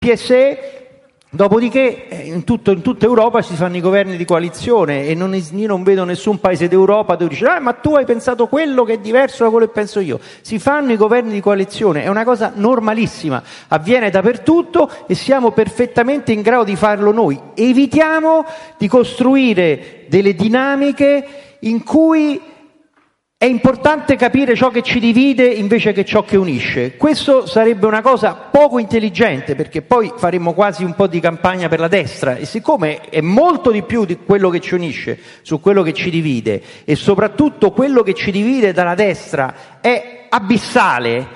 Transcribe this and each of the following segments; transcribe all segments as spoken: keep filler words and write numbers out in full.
P S E. Dopodiché in, tutto, in tutta Europa si fanno i governi di coalizione e non, io non vedo nessun paese d'Europa dove dice ah, ma tu hai pensato quello che è diverso da quello che penso io. Si fanno i governi di coalizione, è una cosa normalissima, avviene dappertutto e siamo perfettamente in grado di farlo noi. Evitiamo di costruire delle dinamiche in cui è importante capire ciò che ci divide invece che ciò che unisce. Questo sarebbe una cosa poco intelligente, perché poi faremmo quasi un po' di campagna per la destra, e siccome è molto di più di quello che ci unisce su quello che ci divide, e soprattutto quello che ci divide dalla destra è abissale,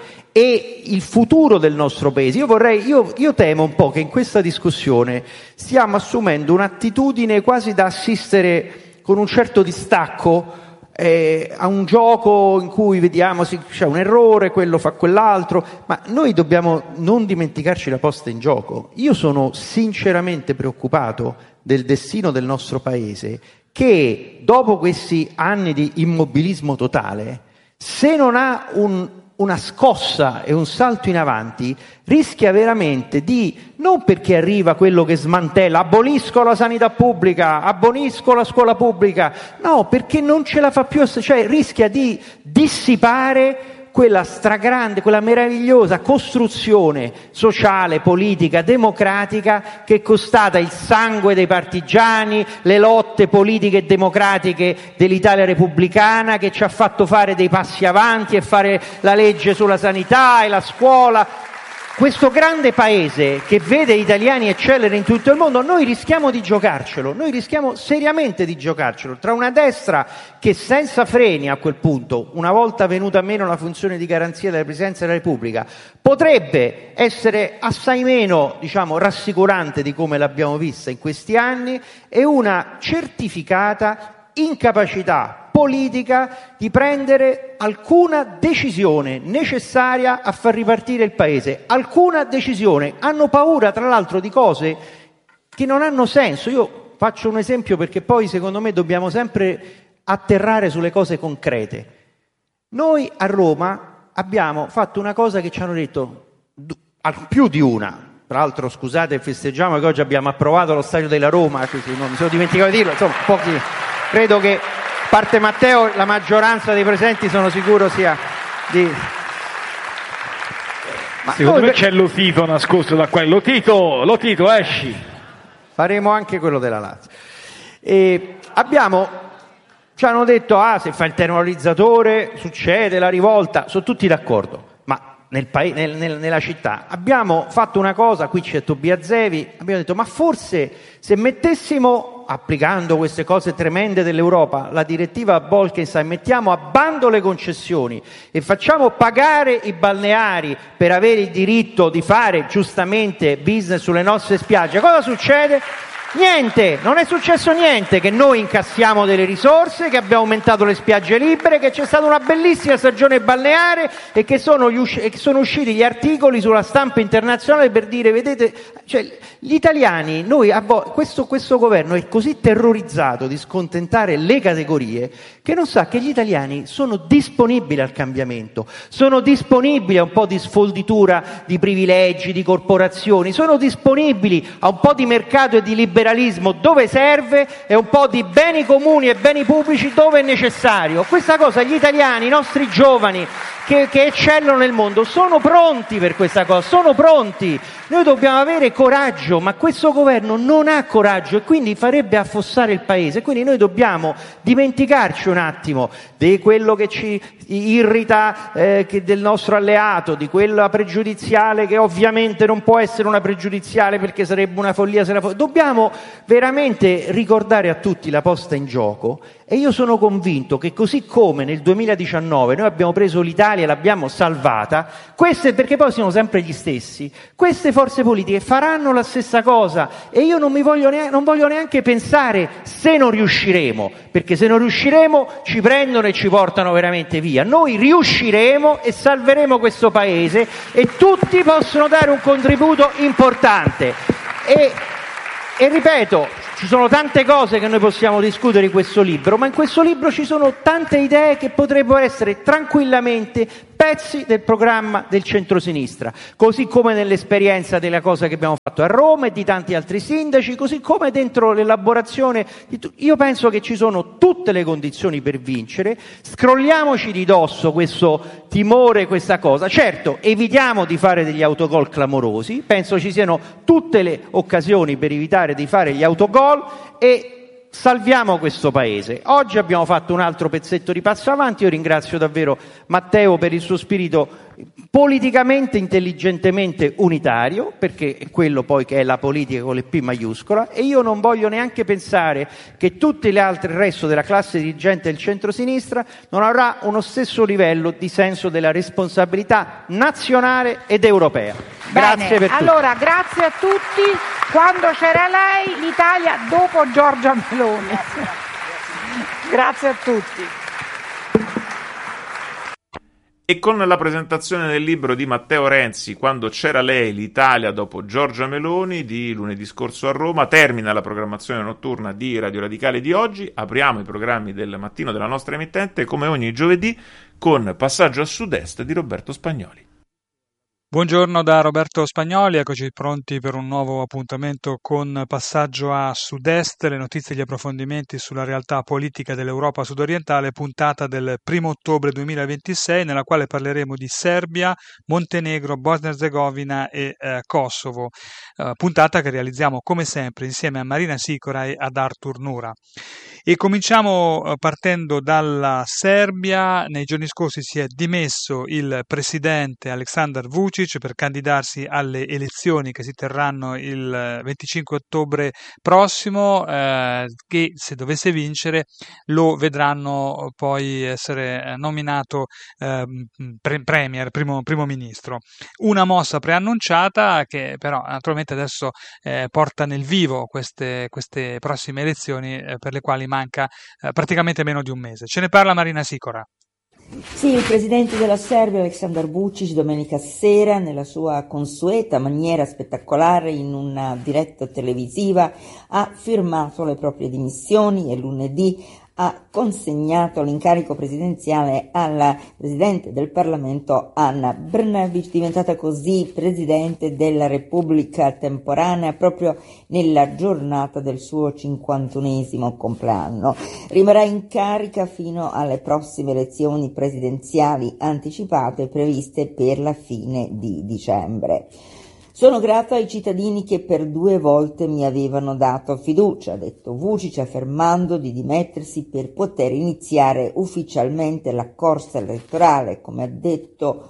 e il futuro del nostro paese. Io vorrei, io, io temo un po' che in questa discussione stiamo assumendo un'attitudine quasi da assistere con un certo distacco Eh, a un gioco in cui vediamo se c'è un errore, quello fa quell'altro, ma noi dobbiamo non dimenticarci la posta in gioco. Io sono sinceramente preoccupato del destino del nostro paese, che dopo questi anni di immobilismo totale, se non ha un una scossa e un salto in avanti, rischia veramente di, non perché arriva quello che smantella, abolisco la sanità pubblica, abolisco la scuola pubblica, no, perché non ce la fa più, cioè rischia di dissipare quella stragrande, quella meravigliosa costruzione sociale, politica, democratica che è costata il sangue dei partigiani, le lotte politiche e democratiche dell'Italia repubblicana, che ci ha fatto fare dei passi avanti e fare la legge sulla sanità e la scuola. Questo grande paese che vede gli italiani eccellere in tutto il mondo, noi rischiamo di giocarcelo, noi rischiamo seriamente di giocarcelo, tra una destra che senza freni a quel punto, una volta venuta meno la funzione di garanzia della Presidenza della Repubblica, potrebbe essere assai meno, diciamo, rassicurante di come l'abbiamo vista in questi anni, e una certificata incapacità politica di prendere alcuna decisione necessaria a far ripartire il paese, alcuna decisione. Hanno paura, tra l'altro, di cose che non hanno senso. Io faccio un esempio perché poi secondo me dobbiamo sempre atterrare sulle cose concrete. Noi a Roma abbiamo fatto una cosa che ci hanno detto più di una. Tra l'altro, scusate, festeggiamo che oggi abbiamo approvato lo stadio della Roma, così non mi sono dimenticato di dirlo, insomma, pochi, credo che a parte Matteo, la maggioranza dei presenti sono sicuro sia di... Ma secondo noi... me c'è Lotito nascosto da qua. Lotito, Lotito, esci. Faremo anche quello della Lazio. E abbiamo, ci hanno detto, ah, se fa il termorizzatore succede la rivolta, sono tutti d'accordo. Ma nel pa- nel, nel, nella città abbiamo fatto una cosa, qui c'è Tobia Zevi, abbiamo detto, ma forse se mettessimo, applicando queste cose tremende dell'Europa, la direttiva Bolkestein, mettiamo a bando le concessioni e facciamo pagare i balneari per avere il diritto di fare giustamente business sulle nostre spiagge, cosa succede? Niente, non è successo niente, che noi incassiamo delle risorse, che abbiamo aumentato le spiagge libere, che c'è stata una bellissima stagione balneare e che sono, gli usci- che sono usciti gli articoli sulla stampa internazionale per dire, vedete, cioè, gli italiani, noi, a vo- questo, questo governo è così terrorizzato di scontentare le categorie che non sa che gli italiani sono disponibili al cambiamento, sono disponibili a un po' di sfolditura di privilegi, di corporazioni, sono disponibili a un po' di mercato e di libertà dove serve, e un po' di beni comuni e beni pubblici dove è necessario. Questa cosa gli italiani, i nostri giovani che, che eccellono nel mondo, sono pronti per questa cosa, sono pronti. Noi dobbiamo avere coraggio, ma questo governo non ha coraggio e quindi farebbe affossare il paese. Quindi noi dobbiamo dimenticarci un attimo di quello che ci irrita eh, che del nostro alleato, di quella pregiudiziale che ovviamente non può essere una pregiudiziale perché sarebbe una follia se la fo- dobbiamo veramente ricordare a tutti la posta in gioco. E io sono convinto che così come nel duemiladiciannove noi abbiamo preso l'Italia e l'abbiamo salvata, queste, perché poi siamo sempre gli stessi, queste forze politiche faranno la stessa cosa, e io non mi voglio neanche, non voglio neanche pensare se non riusciremo, perché se non riusciremo ci prendono e ci portano veramente via. Noi riusciremo e salveremo questo paese e tutti possono dare un contributo importante. E, e ripeto, Ci sono tante cose che noi possiamo discutere in questo libro, ma in questo libro ci sono tante idee che potrebbero essere tranquillamente pezzi del programma del centrosinistra, così come nell'esperienza della cosa che abbiamo fatto a Roma e di tanti altri sindaci, così come dentro l'elaborazione di tu- io penso che ci sono tutte le condizioni per vincere. Scrolliamoci di dosso questo timore, questa cosa. Certo, evitiamo di fare degli autogol clamorosi, penso ci siano tutte le occasioni per evitare di fare gli autogol e salviamo questo paese. Oggi abbiamo fatto un altro pezzetto di passo avanti. Io ringrazio davvero Matteo per il suo spirito politicamente, intelligentemente unitario, perché è quello poi che è la politica con le P maiuscola, e io non voglio neanche pensare che tutti gli altri, il resto della classe dirigente del centrosinistra non avrà uno stesso livello di senso della responsabilità nazionale ed europea. Bene, grazie per tutto. Allora, grazie a tutti. Quando c'era lei, l'Italia dopo Giorgia Meloni. Grazie a tutti. E con la presentazione del libro di Matteo Renzi, Quando c'era lei, l'Italia dopo Giorgia Meloni, di lunedì scorso a Roma, termina la programmazione notturna di Radio Radicale di oggi. Apriamo i programmi del mattino della nostra emittente, come ogni giovedì, con Passaggio a Sud-Est di Roberto Spagnoli. Buongiorno da Roberto Spagnoli, eccoci pronti per un nuovo appuntamento con Passaggio a Sud-Est, le notizie e gli approfondimenti sulla realtà politica dell'Europa sudorientale, puntata del primo ottobre duemilaventisei, nella quale parleremo di Serbia, Montenegro, Bosnia-Herzegovina e eh, Kosovo, eh, puntata che realizziamo come sempre insieme a Marina Sicora e ad Artur Nura. E cominciamo eh, partendo dalla Serbia. Nei giorni scorsi si è dimesso il presidente Aleksandar Vučić per candidarsi alle elezioni che si terranno il venticinque ottobre prossimo, eh, che se dovesse vincere lo vedranno poi essere nominato eh, pre- premier, primo, primo ministro. Una mossa preannunciata che però naturalmente adesso eh, porta nel vivo queste, queste prossime elezioni eh, per le quali manca eh, praticamente meno di un mese. Ce ne parla Marina Sicora. Sì, il presidente della Serbia, Aleksandar Vučić, domenica sera, nella sua consueta maniera spettacolare, in una diretta televisiva, ha firmato le proprie dimissioni e lunedì ha consegnato l'incarico presidenziale alla Presidente del Parlamento Ana Brnabić, diventata così Presidente della Repubblica temporanea proprio nella giornata del suo cinquantunesimo compleanno. Rimarrà in carica fino alle prossime elezioni presidenziali anticipate previste per la fine di dicembre. Sono grato ai cittadini che per due volte mi avevano dato fiducia, ha detto Vučić, affermando di dimettersi per poter iniziare ufficialmente la corsa elettorale, come ha detto,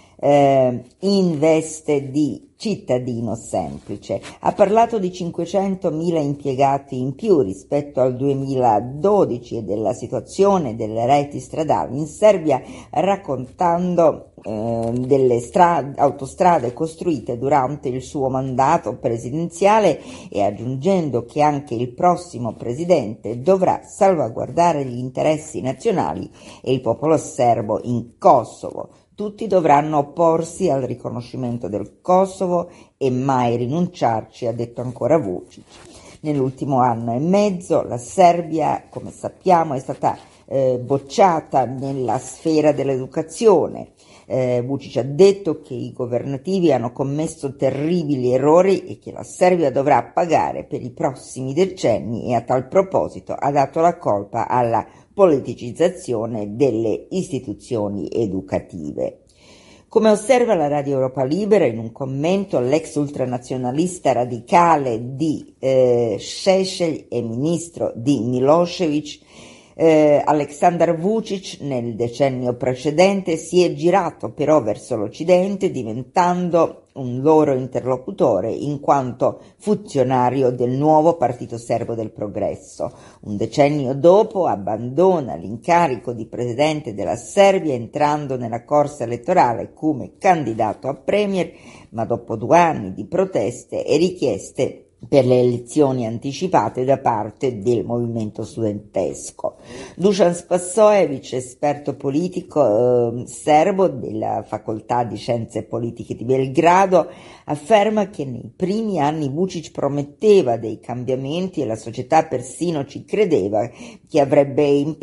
eh, in veste di cittadino semplice. Ha parlato di cinquecentomila impiegati in più rispetto al duemiladodici e della situazione delle reti stradali in Serbia, raccontando eh, delle strade, autostrade costruite durante il suo mandato presidenziale e aggiungendo che anche il prossimo presidente dovrà salvaguardare gli interessi nazionali e il popolo serbo in Kosovo. Tutti dovranno opporsi al riconoscimento del Kosovo e mai rinunciarci, ha detto ancora Vučić. Nell'ultimo anno e mezzo la Serbia, come sappiamo, è stata eh, bocciata nella sfera dell'educazione. Eh, Vučić ha detto che i governativi hanno commesso terribili errori e che la Serbia dovrà pagare per i prossimi decenni, e a tal proposito ha dato la colpa alla politicizzazione delle istituzioni educative. Come osserva la Radio Europa Libera in un commento, l'ex ultranazionalista radicale di eh, Šešelj e ministro di Milošević, Eh, Aleksandar Vučić nel decennio precedente si è girato però verso l'Occidente, diventando un loro interlocutore in quanto funzionario del nuovo Partito Serbo del Progresso. Un decennio dopo abbandona l'incarico di presidente della Serbia, entrando nella corsa elettorale come candidato a premier, ma dopo due anni di proteste e richieste per le elezioni anticipate da parte del movimento studentesco. Dusan Spasojevic, esperto politico eh, serbo della Facoltà di Scienze Politiche di Belgrado, afferma che nei primi anni Vučić prometteva dei cambiamenti e la società persino ci credeva che avrebbe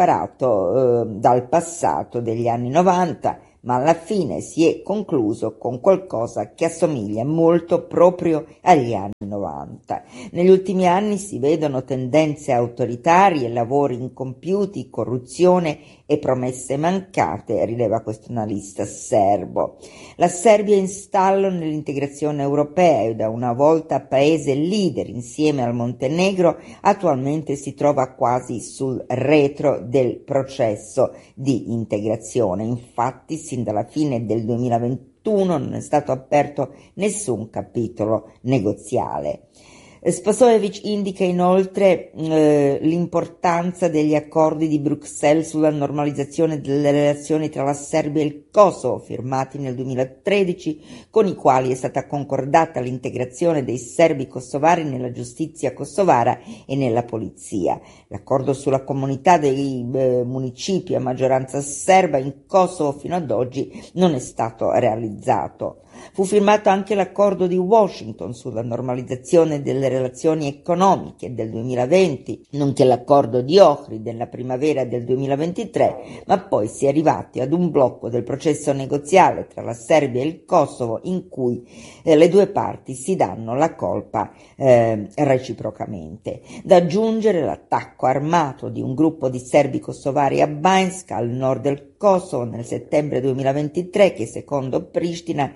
imparato eh, dal passato degli anni novanta, ma alla fine si è concluso con qualcosa che assomiglia molto proprio agli anni novanta. Negli ultimi anni si vedono tendenze autoritarie, lavori incompiuti, corruzione e promesse mancate, rileva questo analista serbo. La Serbia è in stallo nell'integrazione europea e da una volta paese leader insieme al Montenegro attualmente si trova quasi sul retro del processo di integrazione. Infatti sin dalla fine del duemilaventuno non è stato aperto nessun capitolo negoziale. Spasojevic indica inoltre eh, l'importanza degli accordi di Bruxelles sulla normalizzazione delle relazioni tra la Serbia e il Kosovo, firmati nel duemilatredici, con i quali è stata concordata l'integrazione dei serbi kosovari nella giustizia kosovara e nella polizia. L'accordo sulla comunità dei eh, municipi a maggioranza serba in Kosovo fino ad oggi non è stato realizzato. Fu firmato anche l'accordo di Washington sulla normalizzazione delle relazioni economiche del duemilaventi, nonché l'accordo di Ohrid della primavera del duemilaventitré, ma poi si è arrivati ad un blocco del processo negoziale tra la Serbia e il Kosovo in cui eh, le due parti si danno la colpa eh, reciprocamente. Da aggiungere l'attacco armato di un gruppo di serbi kosovari a Banjska, al nord del Kosovo, nel settembre duemilaventitré, che secondo Pristina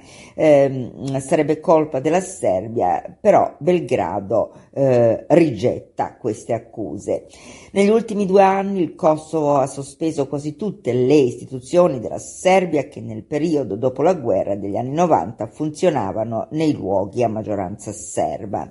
ehm, sarebbe colpa della Serbia, però Belgrado eh, rigetta queste accuse. Negli ultimi due anni il Kosovo ha sospeso quasi tutte le istituzioni della Serbia che nel periodo dopo la guerra degli anni novanta funzionavano nei luoghi a maggioranza serba.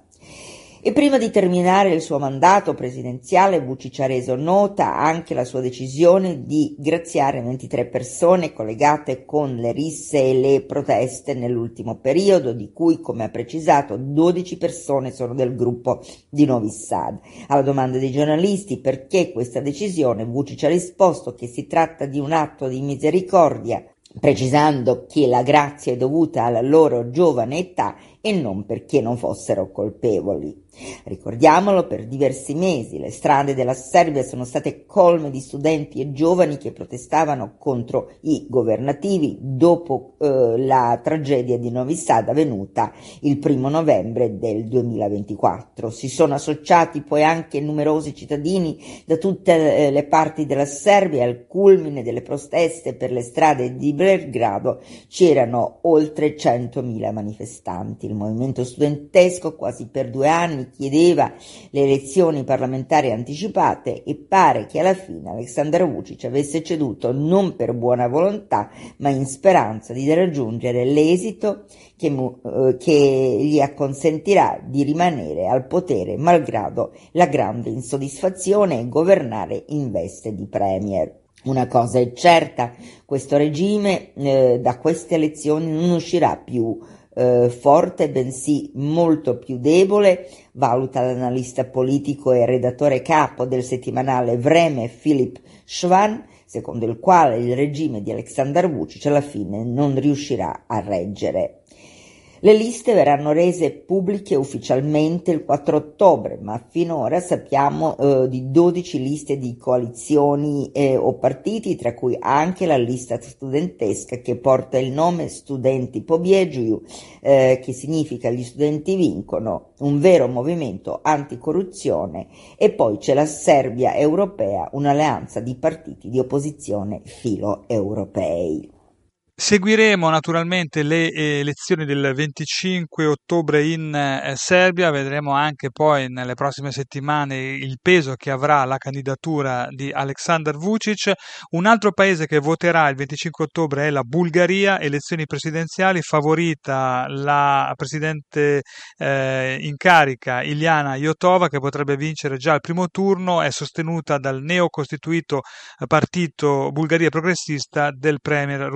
E prima di terminare il suo mandato presidenziale, Vučić ha reso nota anche la sua decisione di graziare ventitré persone collegate con le risse e le proteste nell'ultimo periodo, di cui, come ha precisato, dodici persone sono del gruppo di Novi Sad. Alla domanda dei giornalisti perché questa decisione, Vučić ha risposto che si tratta di un atto di misericordia, precisando che la grazia è dovuta alla loro giovane età e non perché non fossero colpevoli. Ricordiamolo, per diversi mesi le strade della Serbia sono state colme di studenti e giovani che protestavano contro i governativi dopo eh, la tragedia di Novi Sad avvenuta il primo novembre del duemilaventiquattro. Si sono associati poi anche numerosi cittadini da tutte le parti della Serbia. Al culmine delle proteste per le strade di Belgrado c'erano oltre centomila manifestanti. Il movimento studentesco quasi per due anni chiedeva le elezioni parlamentari anticipate e pare che alla fine Aleksandar Vučić avesse ceduto non per buona volontà ma in speranza di raggiungere l'esito che, eh, che gli consentirà di rimanere al potere malgrado la grande insoddisfazione e governare in veste di premier. Una cosa è certa, questo regime eh, da queste elezioni non uscirà più Eh, forte, bensì molto più debole, valuta l'analista politico e redattore capo del settimanale Vreme Filip Švan, secondo il quale il regime di Aleksandar Vučić alla fine non riuscirà a reggere. Le liste verranno rese pubbliche ufficialmente il quattro ottobre, ma finora sappiamo eh, di dodici liste di coalizioni eh, o partiti, tra cui anche la lista studentesca che porta il nome Studenti Pobjeđuju, eh, che significa gli studenti vincono, un vero movimento anticorruzione, e poi c'è la Serbia Europea, un'alleanza di partiti di opposizione filo-europei. Seguiremo naturalmente le elezioni del venticinque ottobre in eh, Serbia, vedremo anche poi nelle prossime settimane il peso che avrà la candidatura di Aleksandar Vučić. Un altro paese che voterà il venticinque ottobre è la Bulgaria, elezioni presidenziali, favorita la presidente eh, in carica Iliana Iotova, che potrebbe vincere già al primo turno, è sostenuta dal neocostituito partito Bulgaria Progressista del premier Rumen Rade.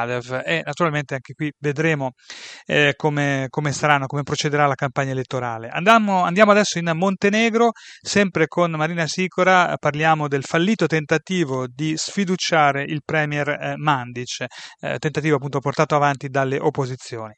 Radev, e naturalmente anche qui vedremo eh, come, come saranno, come procederà la campagna elettorale. Andiamo, andiamo adesso in Montenegro, sempre con Marina Sicora, parliamo del fallito tentativo di sfiduciare il premier eh, Mandić, eh, tentativo appunto portato avanti dalle opposizioni.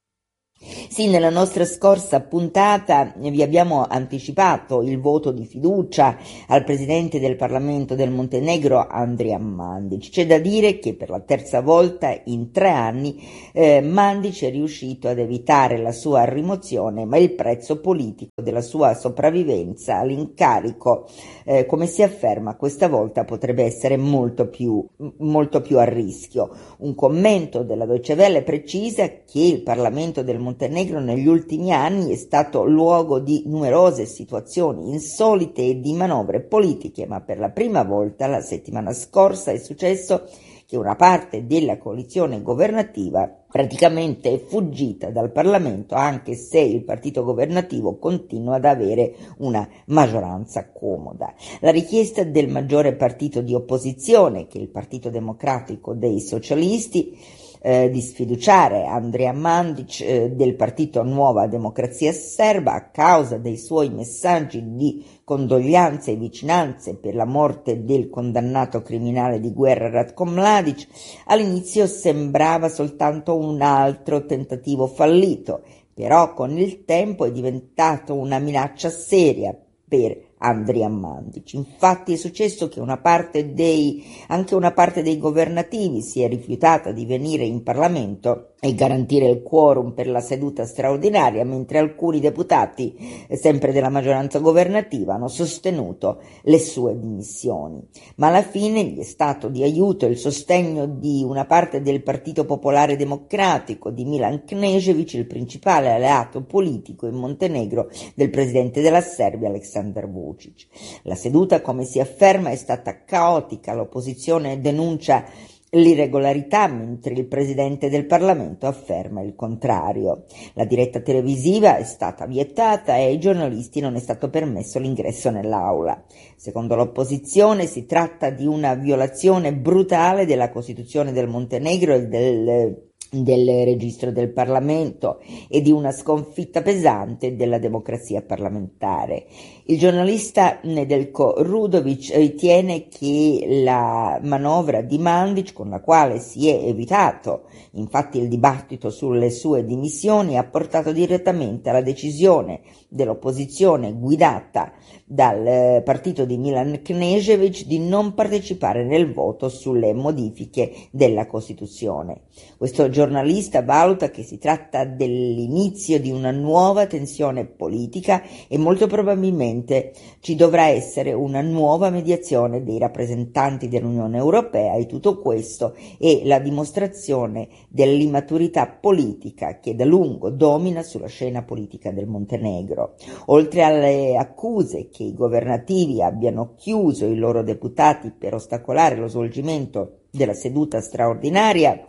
Sì, nella nostra scorsa puntata vi abbiamo anticipato il voto di fiducia al presidente del Parlamento del Montenegro, Andrija Mandić. C'è da dire che per la terza volta in tre anni eh, Mandić è riuscito ad evitare la sua rimozione, ma il prezzo politico della sua sopravvivenza all'incarico, eh, come si afferma, questa volta potrebbe essere molto più, molto più a rischio. Un commento della Deutsche Welle precisa che il Parlamento del Montenegro negli ultimi anni è stato luogo di numerose situazioni insolite e di manovre politiche, ma per la prima volta la settimana scorsa è successo che una parte della coalizione governativa praticamente è fuggita dal Parlamento, anche se il partito governativo continua ad avere una maggioranza comoda. La richiesta del maggiore partito di opposizione, che è il Partito Democratico dei Socialisti, Eh, di sfiduciare Andrija Mandić eh, del partito Nuova Democrazia Serba a causa dei suoi messaggi di condoglianze e vicinanze per la morte del condannato criminale di guerra Ratko Mladić, all'inizio sembrava soltanto un altro tentativo fallito, però con il tempo è diventato una minaccia seria per Andrija Mandić. Infatti è successo che una parte dei, anche una parte dei governativi si è rifiutata di venire in Parlamento e garantire il quorum per la seduta straordinaria, mentre alcuni deputati, sempre della maggioranza governativa, hanno sostenuto le sue dimissioni. Ma alla fine gli è stato di aiuto il sostegno di una parte del Partito Popolare Democratico di Milan Knežević, il principale alleato politico in Montenegro del presidente della Serbia Aleksandar Vučić. La seduta, come si afferma, è stata caotica, l'opposizione denuncia l'irregolarità, mentre il presidente del Parlamento afferma il contrario. La diretta televisiva è stata vietata e ai giornalisti non è stato permesso l'ingresso nell'aula. Secondo l'opposizione si tratta di una violazione brutale della Costituzione del Montenegro e del del registro del Parlamento e di una sconfitta pesante della democrazia parlamentare. Il giornalista Nedeljko Rudović ritiene che la manovra di Mandić, con la quale si è evitato infatti il dibattito sulle sue dimissioni, ha portato direttamente alla decisione dell'opposizione guidata dal partito di Milan Knežević di non partecipare nel voto sulle modifiche della Costituzione. Questo giornalista valuta che si tratta dell'inizio di una nuova tensione politica e molto probabilmente ci dovrà essere una nuova mediazione dei rappresentanti dell'Unione Europea, e tutto questo è la dimostrazione dell'immaturità politica che da lungo domina sulla scena politica del Montenegro. Oltre alle accuse che i governativi abbiano chiuso i loro deputati per ostacolare lo svolgimento della seduta straordinaria,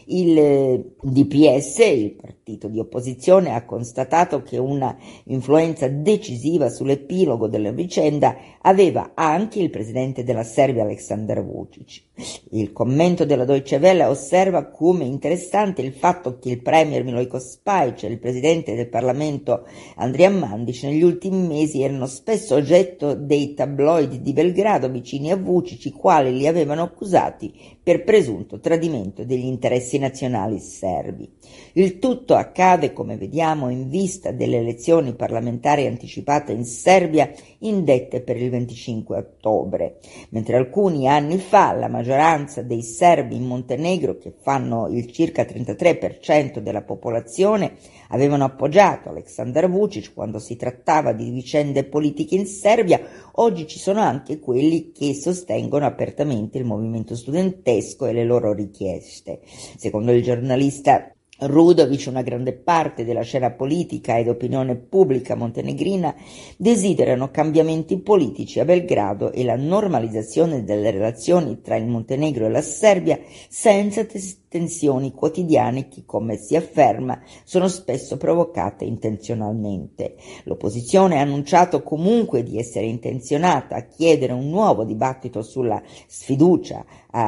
il D P S, il partito di opposizione, ha constatato che una influenza decisiva sull'epilogo della vicenda aveva anche il presidente della Serbia Aleksandar Vučić. Il commento della Deutsche Welle osserva come interessante il fatto che il premier Milojko Spajić e il presidente del Parlamento Andrija Mandić negli ultimi mesi erano spesso oggetto dei tabloid di Belgrado vicini a Vučić, i quali li avevano accusati per presunto tradimento degli interessi nazionali serbi. Il tutto accade, come vediamo, in vista delle elezioni parlamentari anticipate in Serbia indette per il venticinque ottobre. Mentre alcuni anni fa la maggioranza dei serbi in Montenegro, che fanno il circa trentatré per cento della popolazione, avevano appoggiato Aleksandar Vučić quando si trattava di vicende politiche in Serbia, oggi ci sono anche quelli che sostengono apertamente il movimento studentesco e le loro richieste. Secondo il giornalista Rudović, una grande parte della scena politica ed opinione pubblica montenegrina desiderano cambiamenti politici a Belgrado e la normalizzazione delle relazioni tra il Montenegro e la Serbia senza tes- tensioni quotidiane che, come si afferma, sono spesso provocate intenzionalmente. L'opposizione ha annunciato comunque di essere intenzionata a chiedere un nuovo dibattito sulla sfiducia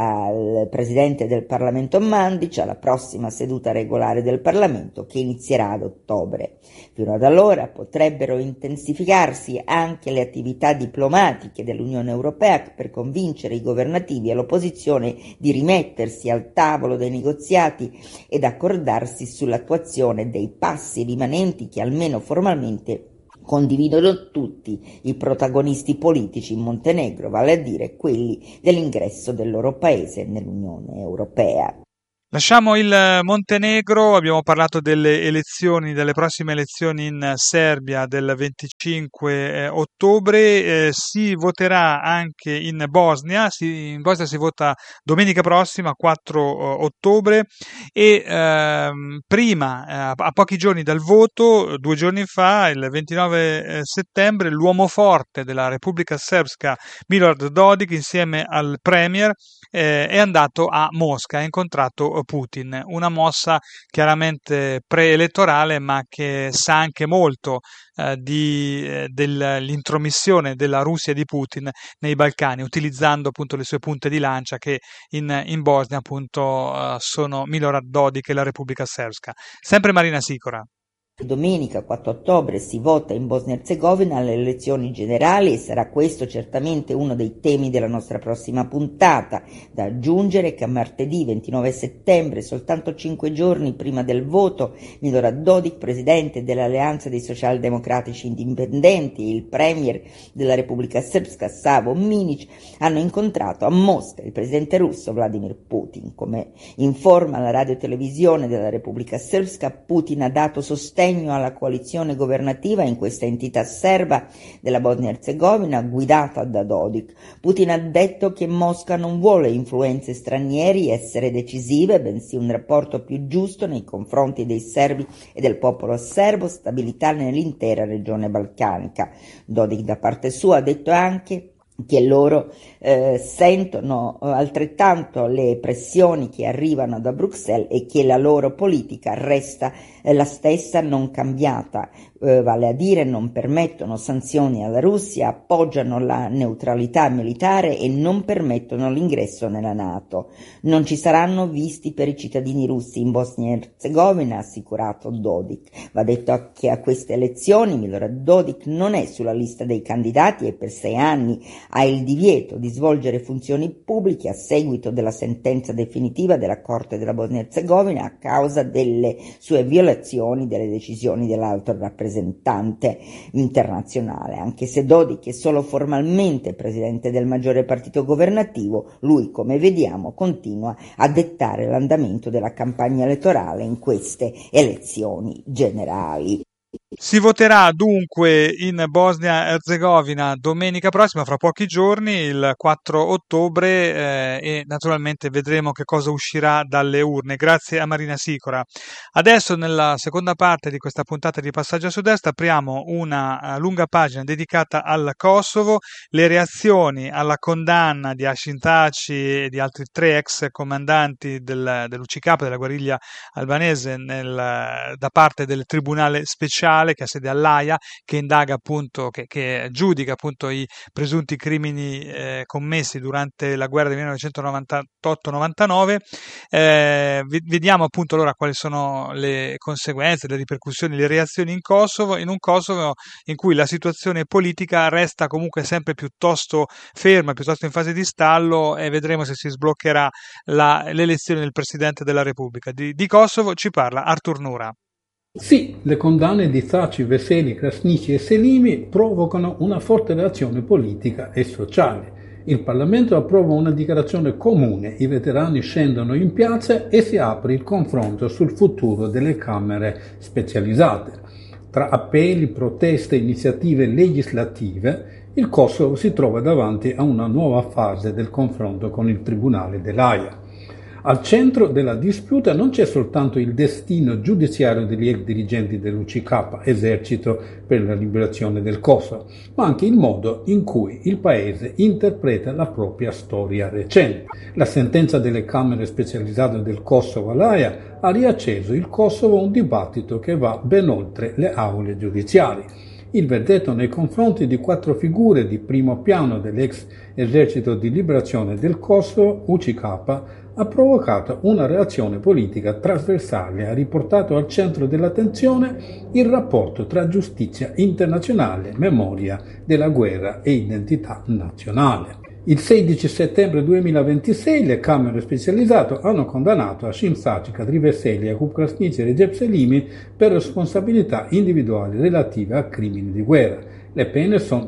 al Presidente del Parlamento Mandic alla prossima seduta regolare del Parlamento, che inizierà ad ottobre. Fino ad allora potrebbero intensificarsi anche le attività diplomatiche dell'Unione Europea per convincere i governativi e l'opposizione di rimettersi al tavolo dei negoziati ed accordarsi sull'attuazione dei passi rimanenti che almeno formalmente condividono tutti i protagonisti politici in Montenegro, vale a dire quelli dell'ingresso del loro paese nell'Unione Europea. Lasciamo il Montenegro, abbiamo parlato delle elezioni, delle prossime elezioni in Serbia del venticinque ottobre, eh, si voterà anche in Bosnia, si, in Bosnia si vota domenica prossima, quattro ottobre, e ehm, prima, eh, a pochi giorni dal voto, due giorni fa, il ventinove settembre, l'uomo forte della Repubblica Srpska, Milorad Dodik, insieme al premier, eh, è andato a Mosca, ha incontrato Putin, una mossa chiaramente preelettorale ma che sa anche molto eh, di, eh, dell'intromissione della Russia di Putin nei Balcani, utilizzando appunto le sue punte di lancia che in, in Bosnia appunto eh, sono Milorad Dodik e la Repubblica Srpska. Sempre Marina Sicora. Domenica quattro ottobre si vota in Bosnia e Erzegovina alle elezioni generali e sarà questo certamente uno dei temi della nostra prossima puntata. Da aggiungere che a martedì ventinove settembre, soltanto cinque giorni prima del voto, Milorad Dodik, presidente dell'Alleanza dei Socialdemocratici Indipendenti, e il premier della Repubblica Srpska, Savo Minic, hanno incontrato a Mosca il presidente russo Vladimir Putin. Come informa la radiotelevisione della Repubblica Srpska, Putin ha dato sostegno alla coalizione governativa in questa entità serba della Bosnia e Erzegovina guidata da Dodik. Putin ha detto che Mosca non vuole influenze stranieri essere decisive, bensì un rapporto più giusto nei confronti dei serbi e del popolo serbo, stabilità nell'intera regione balcanica. Dodik da parte sua ha detto anche che loro eh, sentono altrettanto le pressioni che arrivano da Bruxelles e che la loro politica resta eh, la stessa, non cambiata, eh, vale a dire non permettono sanzioni alla Russia, appoggiano la neutralità militare e non permettono l'ingresso nella NATO. Non ci saranno visti per i cittadini russi in Bosnia e Erzegovina, ha assicurato Dodik. Va detto che a queste elezioni Milorad Dodik non è sulla lista dei candidati e per sei anni ha il divieto di svolgere funzioni pubbliche a seguito della sentenza definitiva della Corte della Bosnia e Erzegovina a causa delle sue violazioni delle decisioni dell'alto rappresentante internazionale. Anche se Dodik è solo formalmente presidente del maggiore partito governativo, lui, come vediamo, continua a dettare l'andamento della campagna elettorale in queste elezioni generali. Si voterà dunque in Bosnia e Erzegovina domenica prossima, fra pochi giorni, il quattro ottobre, eh, e naturalmente vedremo che cosa uscirà dalle urne. Grazie a Marina Sicora. Adesso, nella seconda parte di questa puntata di Passaggio a Sud-Est, apriamo una lunga pagina dedicata al Kosovo, le reazioni alla condanna di Hashim Thaçi e di altri tre ex comandanti del, dell'U C K, della guerriglia albanese, nel, da parte del Tribunale Speciale che ha sede all'Aia, che indaga appunto, che, che giudica appunto i presunti crimini eh, commessi durante la guerra del millenovecentonovantotto novantanove. Eh, vediamo appunto allora quali sono le conseguenze, le ripercussioni, le reazioni in Kosovo, in un Kosovo in cui la situazione politica resta comunque sempre piuttosto ferma, piuttosto in fase di stallo, e vedremo se si sbloccherà la, l'elezione del Presidente della Repubblica. Di, di Kosovo ci parla Artur Nura. Sì, le condanne di Thaçi, Veseli, Krasniqi e Selimi provocano una forte reazione politica e sociale. Il Parlamento approva una dichiarazione comune, i veterani scendono in piazza e si apre il confronto sul futuro delle Camere specializzate. Tra appelli, proteste e iniziative legislative, il Kosovo si trova davanti a una nuova fase del confronto con il Tribunale dell'Aia. Al centro della disputa non c'è soltanto il destino giudiziario degli ex dirigenti dell'U C K, esercito per la liberazione del Kosovo, ma anche il modo in cui il paese interpreta la propria storia recente. La sentenza delle Camere specializzate del Kosovo all'Aia ha riacceso il Kosovo un dibattito che va ben oltre le aule giudiziarie. Il verdetto nei confronti di quattro figure di primo piano dell'ex esercito di liberazione del Kosovo, U C K, ha provocato una reazione politica trasversale e ha riportato al centro dell'attenzione il rapporto tra giustizia internazionale, memoria della guerra e identità nazionale. Il sedici settembre duemilaventisei le Camere specializzate hanno condannato Hashim Thaçi, Kadri Veseli, Yaqub Krasniqi e Recep Selimi per responsabilità individuali relative a crimini di guerra. Le pene sono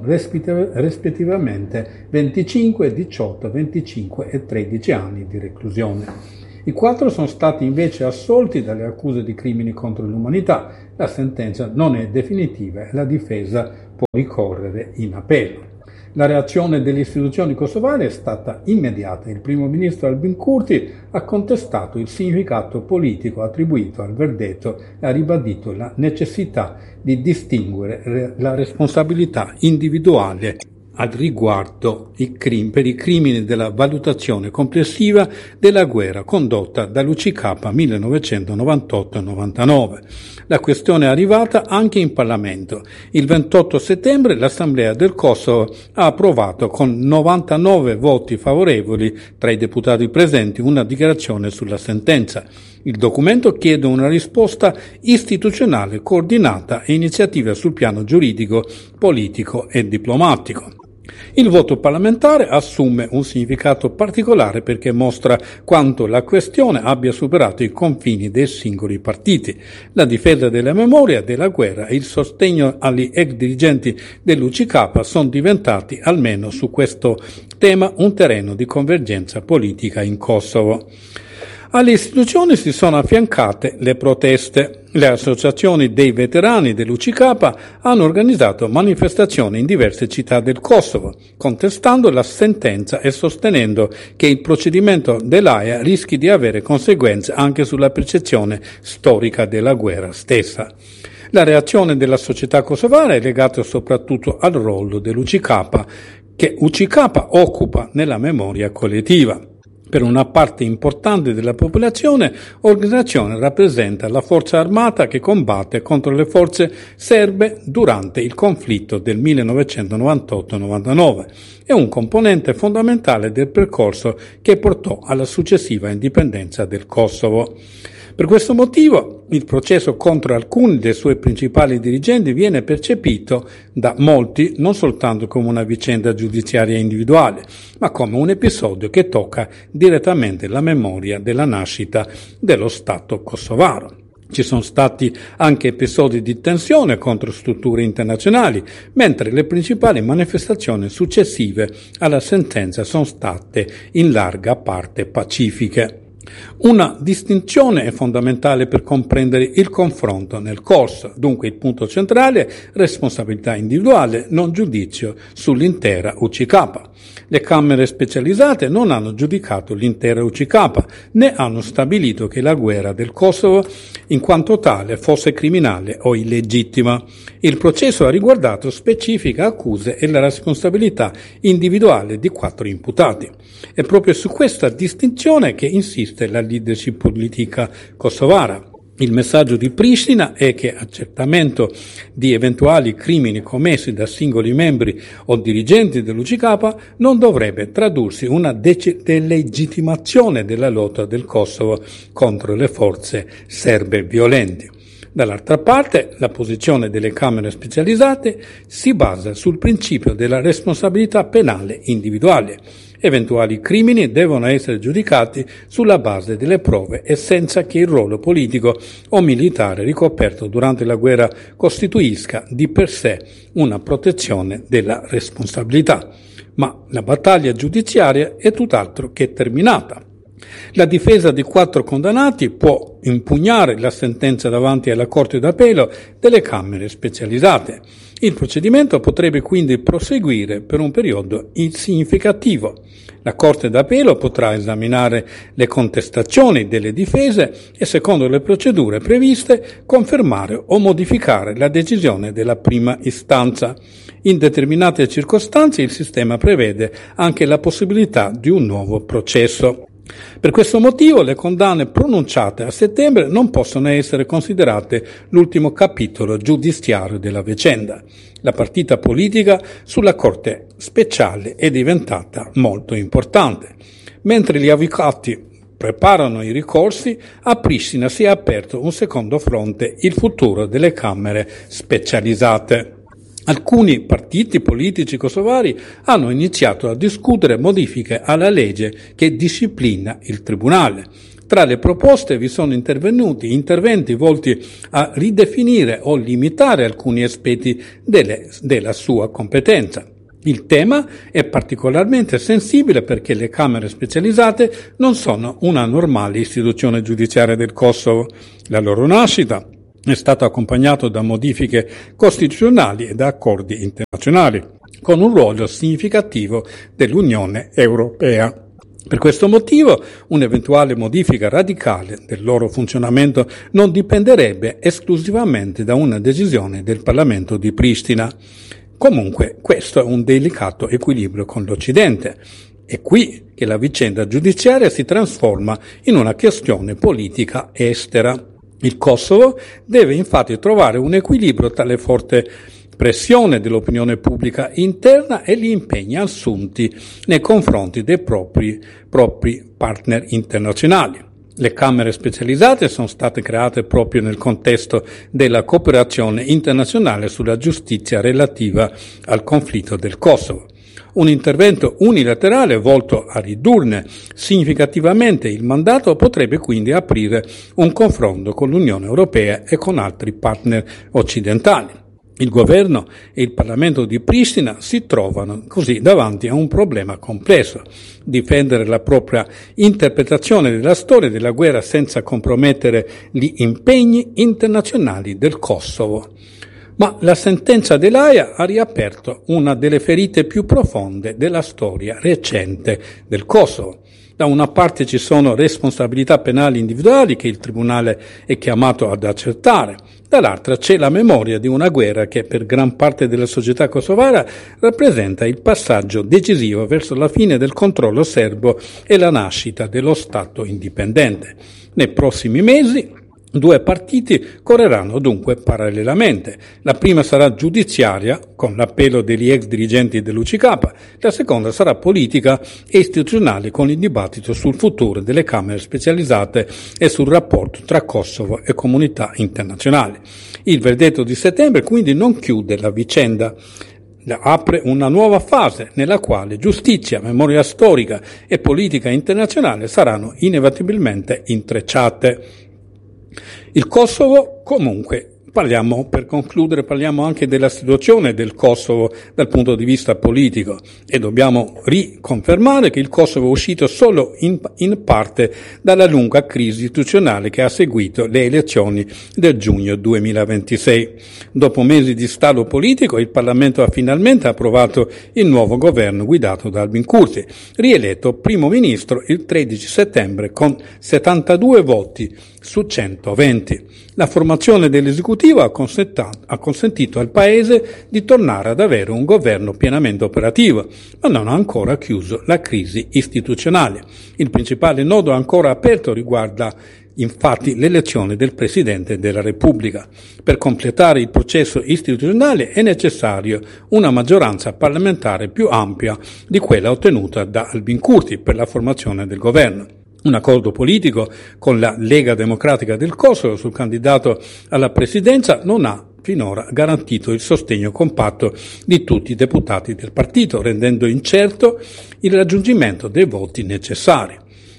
rispettivamente venticinque, diciotto, venticinque e tredici anni di reclusione. I quattro sono stati invece assolti dalle accuse di crimini contro l'umanità. La sentenza non è definitiva e la difesa può ricorrere in appello. La reazione delle istituzioni kosovare è stata immediata. Il primo ministro Albin Kurti ha contestato il significato politico attribuito al verdetto e ha ribadito la necessità di distinguere la responsabilità individuale al riguardo i crim- per i crimini della valutazione complessiva della guerra condotta dall'U C K millenovecentonovantotto novantanove. La questione è arrivata anche in Parlamento. Il ventotto settembre l'Assemblea del Kosovo ha approvato con novantanove voti favorevoli tra i deputati presenti una dichiarazione sulla sentenza. Il documento chiede una risposta istituzionale coordinata e iniziative sul piano giuridico, politico e diplomatico. Il voto parlamentare assume un significato particolare perché mostra quanto la questione abbia superato i confini dei singoli partiti. La difesa della memoria della guerra e il sostegno agli ex dirigenti dell'U C K sono diventati, almeno su questo tema, un terreno di convergenza politica in Kosovo. Alle istituzioni si sono affiancate le proteste. Le associazioni dei veterani dell'U C K hanno organizzato manifestazioni in diverse città del Kosovo, contestando la sentenza e sostenendo che il procedimento dell'Aia rischi di avere conseguenze anche sulla percezione storica della guerra stessa. La reazione della società kosovare è legata soprattutto al ruolo dell'U C K, che U C K occupa nella memoria collettiva. Per una parte importante della popolazione, l'organizzazione rappresenta la forza armata che combatte contro le forze serbe durante il conflitto del millenovecentonovantotto novantanove. È un componente fondamentale del percorso che portò alla successiva indipendenza del Kosovo. Per questo motivo il processo contro alcuni dei suoi principali dirigenti viene percepito da molti non soltanto come una vicenda giudiziaria individuale, ma come un episodio che tocca direttamente la memoria della nascita dello Stato kosovaro. Ci sono stati anche episodi di tensione contro strutture internazionali, mentre le principali manifestazioni successive alla sentenza sono state in larga parte pacifiche. Una distinzione è fondamentale per comprendere il confronto nel corso, dunque il punto centrale, responsabilità individuale, non giudizio sull'intera U C K. Le Camere specializzate non hanno giudicato l'intera U C K, né hanno stabilito che la guerra del Kosovo, in quanto tale, fosse criminale o illegittima. Il processo ha riguardato specifiche accuse e la responsabilità individuale di quattro imputati. È proprio su questa distinzione che insiste la leadership politica kosovara. Il messaggio di Pristina è che accertamento di eventuali crimini commessi da singoli membri o dirigenti dell'U C K non dovrebbe tradursi in una delegittimazione della lotta del Kosovo contro le forze serbe violente. Dall'altra parte, la posizione delle Camere specializzate si basa sul principio della responsabilità penale individuale. Eventuali crimini devono essere giudicati sulla base delle prove e senza che il ruolo politico o militare ricoperto durante la guerra costituisca di per sé una protezione della responsabilità. Ma la battaglia giudiziaria è tutt'altro che terminata. La difesa di quattro condannati può impugnare la sentenza davanti alla Corte d'Appello delle Camere specializzate. Il procedimento potrebbe quindi proseguire per un periodo significativo. La Corte d'Appello potrà esaminare le contestazioni delle difese e, secondo le procedure previste, confermare o modificare la decisione della prima istanza. In determinate circostanze il sistema prevede anche la possibilità di un nuovo processo. Per questo motivo le condanne pronunciate a settembre non possono essere considerate l'ultimo capitolo giudiziario della vicenda. La partita politica sulla Corte speciale è diventata molto importante. Mentre gli avvocati preparano i ricorsi, a Pristina si è aperto un secondo fronte, il futuro delle Camere specializzate. Alcuni partiti politici kosovari hanno iniziato a discutere modifiche alla legge che disciplina il tribunale. Tra le proposte vi sono intervenuti interventi volti a ridefinire o limitare alcuni aspetti delle, della sua competenza. Il tema è particolarmente sensibile perché le Camere specializzate non sono una normale istituzione giudiziaria del Kosovo. La loro nascita è stato accompagnato da modifiche costituzionali e da accordi internazionali, con un ruolo significativo dell'Unione Europea. Per questo motivo, un'eventuale modifica radicale del loro funzionamento non dipenderebbe esclusivamente da una decisione del Parlamento di Pristina. Comunque, questo è un delicato equilibrio con l'Occidente. È qui che la vicenda giudiziaria si trasforma in una questione politica estera. Il Kosovo deve infatti trovare un equilibrio tra le forti pressione dell'opinione pubblica interna e gli impegni assunti nei confronti dei propri, propri partner internazionali. Le Camere specializzate sono state create proprio nel contesto della cooperazione internazionale sulla giustizia relativa al conflitto del Kosovo. Un intervento unilaterale volto a ridurne significativamente il mandato potrebbe quindi aprire un confronto con l'Unione Europea e con altri partner occidentali. Il governo e il Parlamento di Pristina si trovano così davanti a un problema complesso: difendere la propria interpretazione della storia della guerra senza compromettere gli impegni internazionali del Kosovo. Ma la sentenza dell'Aia ha riaperto una delle ferite più profonde della storia recente del Kosovo. Da una parte ci sono responsabilità penali individuali che il Tribunale è chiamato ad accertare, dall'altra c'è la memoria di una guerra che per gran parte della società kosovara rappresenta il passaggio decisivo verso la fine del controllo serbo e la nascita dello Stato indipendente. Nei prossimi mesi due partiti correranno dunque parallelamente. La prima sarà giudiziaria, con l'appello degli ex dirigenti dell'U C K, la seconda sarà politica e istituzionale, con il dibattito sul futuro delle Camere specializzate e sul rapporto tra Kosovo e comunità internazionale. Il verdetto di settembre quindi non chiude la vicenda, apre una nuova fase nella quale giustizia, memoria storica e politica internazionale saranno inevitabilmente intrecciate. Il Kosovo, comunque, parliamo, per concludere, parliamo anche della situazione del Kosovo dal punto di vista politico e dobbiamo riconfermare che il Kosovo è uscito solo in, in parte dalla lunga crisi istituzionale che ha seguito le elezioni del giugno duemilaventisei. Dopo mesi di stallo politico, il Parlamento ha finalmente approvato il nuovo governo guidato da Albin Kurti, rieletto primo ministro il tredici settembre con settantadue voti su centoventi. La formazione dell'esecutivo ha consentito al Paese di tornare ad avere un governo pienamente operativo, ma non ha ancora chiuso la crisi istituzionale. Il principale nodo ancora aperto riguarda infatti l'elezione del Presidente della Repubblica. Per completare il processo istituzionale è necessario una maggioranza parlamentare più ampia di quella ottenuta da Albin Kurti per la formazione del governo. Un accordo politico con la Lega Democratica del Kosovo sul candidato alla presidenza non ha finora garantito il sostegno compatto di tutti i deputati del partito, rendendo incerto il raggiungimento dei voti necessari.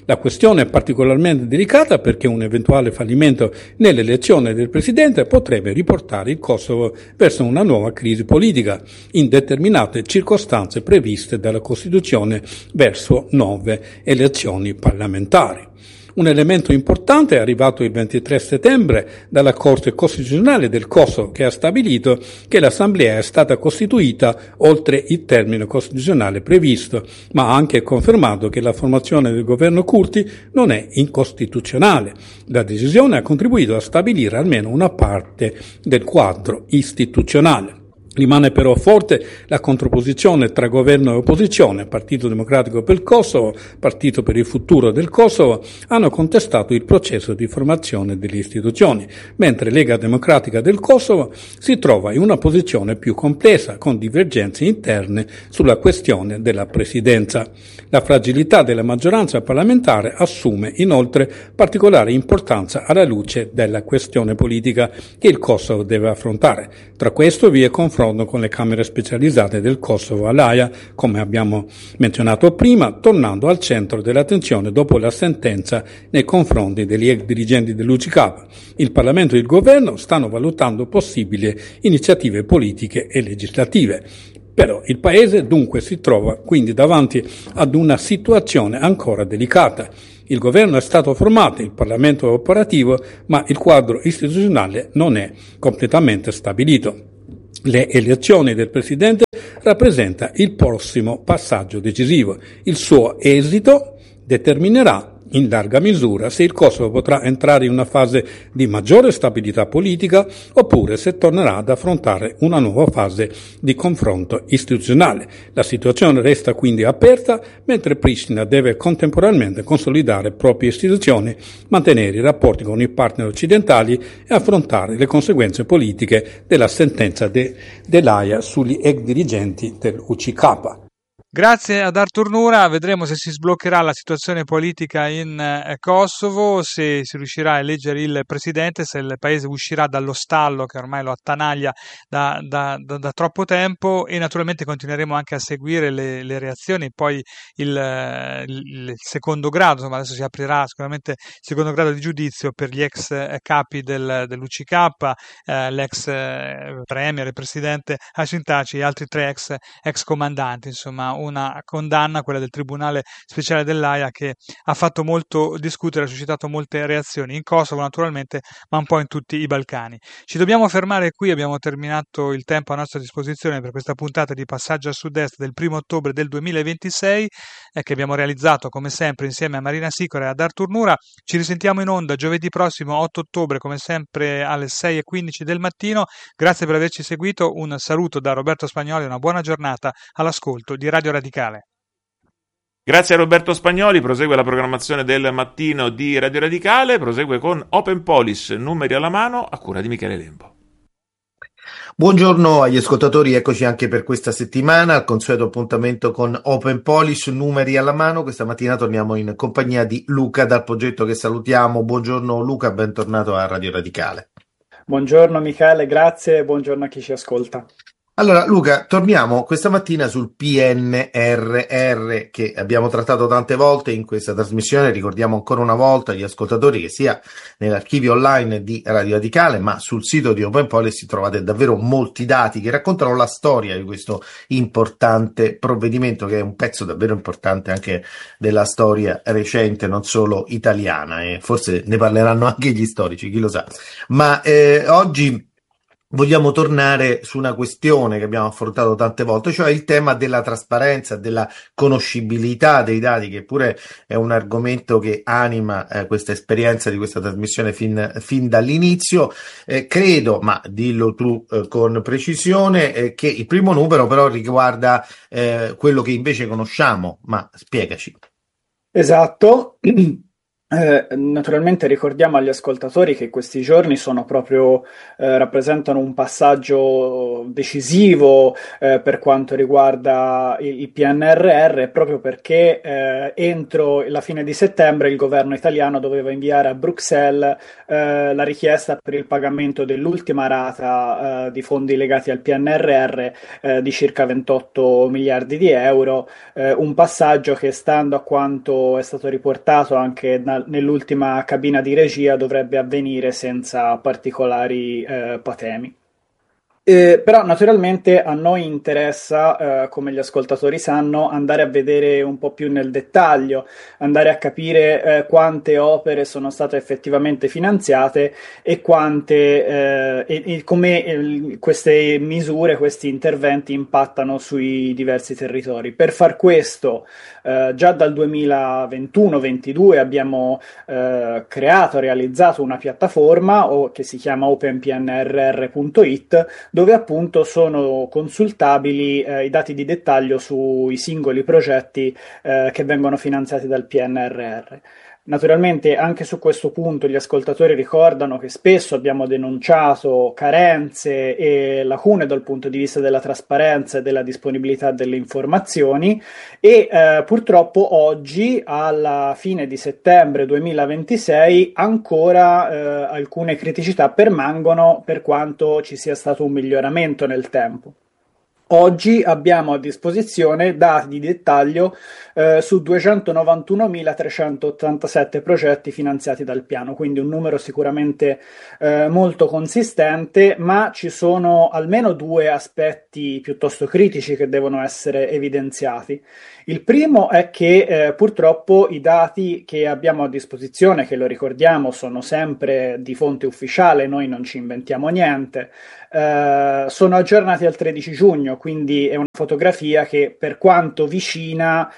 La questione è particolarmente delicata perché un eventuale fallimento nell'elezione del presidente potrebbe riportare il Kosovo verso una nuova crisi politica in determinate circostanze previste dalla Costituzione verso nuove elezioni parlamentari. Un elemento importante è arrivato il ventitré settembre dalla Corte Costituzionale del Kosovo, che ha stabilito che l'Assemblea è stata costituita oltre il termine costituzionale previsto, ma ha anche confermato che la formazione del governo Kurti non è incostituzionale. La decisione ha contribuito a stabilire almeno una parte del quadro istituzionale. Rimane però forte la contrapposizione tra governo e opposizione. Partito Democratico per il Kosovo, Partito per il Futuro del Kosovo hanno contestato il processo di formazione delle istituzioni, mentre Lega Democratica del Kosovo si trova in una posizione più complessa, con divergenze interne sulla questione della presidenza. La fragilità della maggioranza parlamentare assume inoltre particolare importanza alla luce della questione politica che il Kosovo deve affrontare. Tra questo vi è confronto con le Camere specializzate del Kosovo all'Aia, come abbiamo menzionato prima, tornando al centro dell'attenzione dopo la sentenza nei confronti degli ex dirigenti dell'U C K. Il Parlamento e il Governo stanno valutando possibili iniziative politiche e legislative. Però il Paese dunque si trova quindi davanti ad una situazione ancora delicata. Il governo è stato formato, il Parlamento è operativo, ma il quadro istituzionale non è completamente stabilito. Le elezioni del Presidente rappresenta il prossimo passaggio decisivo. Il suo esito determinerà in larga misura se il Kosovo potrà entrare in una fase di maggiore stabilità politica oppure se tornerà ad affrontare una nuova fase di confronto istituzionale. La situazione resta quindi aperta, mentre Pristina deve contemporaneamente consolidare proprie istituzioni, mantenere i rapporti con i partner occidentali e affrontare le conseguenze politiche della sentenza de, dell'Aia sugli ex dirigenti dell'U C K. Grazie ad Artur Nura, vedremo se si sbloccherà la situazione politica in eh, Kosovo, se si riuscirà a eleggere il presidente, se il paese uscirà dallo stallo che ormai lo attanaglia da, da, da, da troppo tempo, e naturalmente continueremo anche a seguire le, le reazioni, poi il, il, il secondo grado, insomma adesso si aprirà sicuramente il secondo grado di giudizio per gli ex eh, capi del, dell'U C K, eh, l'ex eh, premier e presidente Hashim Thaçi e altri tre ex, ex comandanti, insomma una condanna, quella del Tribunale Speciale dell'Aia, che ha fatto molto discutere, ha suscitato molte reazioni in Kosovo naturalmente, ma un po' in tutti i Balcani. Ci dobbiamo fermare qui, abbiamo terminato il tempo a nostra disposizione per questa puntata di Passaggio a Sud-Est del primo ottobre del duemilaventisei, eh, che abbiamo realizzato come sempre insieme a Marina Sicora e ad Artur Nura. Ci risentiamo in onda giovedì prossimo otto ottobre come sempre alle sei e quindici del mattino. Grazie per averci seguito, un saluto da Roberto Spagnoli e una buona giornata all'ascolto di Radio Radicale. Grazie a Roberto Spagnoli, prosegue la programmazione del mattino di Radio Radicale, prosegue con Open Police, numeri alla mano, a cura di Michele Lembo. Buongiorno agli ascoltatori, eccoci anche per questa settimana, al consueto appuntamento con Open Police, numeri alla mano. Questa mattina torniamo in compagnia di Luca dal progetto, che salutiamo. Buongiorno Luca, bentornato a Radio Radicale. Buongiorno Michele, grazie e buongiorno a chi ci ascolta. Allora Luca, torniamo questa mattina sul P N R R che abbiamo trattato tante volte in questa trasmissione. Ricordiamo ancora una volta agli ascoltatori che sia nell'archivio online di Radio Radicale ma sul sito di Open Policy trovate davvero molti dati che raccontano la storia di questo importante provvedimento, che è un pezzo davvero importante anche della storia recente, non solo italiana, e forse ne parleranno anche gli storici, chi lo sa. Ma eh, oggi vogliamo tornare su una questione che abbiamo affrontato tante volte, cioè il tema della trasparenza, della conoscibilità dei dati, che pure è un argomento che anima eh, questa esperienza di questa trasmissione fin, fin dall'inizio. Eh, credo, ma dillo tu eh, con precisione, eh, che il primo numero però riguarda eh, quello che invece conosciamo, ma spiegaci. Esatto. Eh, naturalmente ricordiamo agli ascoltatori che questi giorni sono proprio, eh, rappresentano un passaggio decisivo eh, per quanto riguarda il, il P N R R, proprio perché eh, entro la fine di settembre il governo italiano doveva inviare a Bruxelles eh, la richiesta per il pagamento dell'ultima rata eh, di fondi legati al P N R R eh, di circa ventotto miliardi di euro, eh, un passaggio che, stando a quanto è stato riportato anche da nell'ultima cabina di regia, dovrebbe avvenire senza particolari eh, patemi. Eh, però naturalmente a noi interessa, eh, come gli ascoltatori sanno, andare a vedere un po' più nel dettaglio, andare a capire eh, quante opere sono state effettivamente finanziate e quante eh, e, e come eh, queste misure, questi interventi impattano sui diversi territori. Per far questo, eh, già dal duemilaventuno ventidue abbiamo eh, creato, realizzato una piattaforma o, che si chiama open p n r r punto i t, dove appunto sono consultabili eh, i dati di dettaglio sui singoli progetti eh, che vengono finanziati dal P N R R. Naturalmente anche su questo punto gli ascoltatori ricordano che spesso abbiamo denunciato carenze e lacune dal punto di vista della trasparenza e della disponibilità delle informazioni e eh, purtroppo oggi, alla fine di settembre duemilaventisei, ancora eh, alcune criticità permangono, per quanto ci sia stato un miglioramento nel tempo. Oggi abbiamo a disposizione dati di dettaglio eh, su duecentonovantunomilatrecentottantasette progetti finanziati dal piano, quindi un numero sicuramente eh, molto consistente, ma ci sono almeno due aspetti piuttosto critici che devono essere evidenziati. Il primo è che eh, purtroppo i dati che abbiamo a disposizione, che lo ricordiamo, sono sempre di fonte ufficiale, noi non ci inventiamo niente, eh, sono aggiornati al tredici giugno, quindi è una fotografia che, per quanto vicina,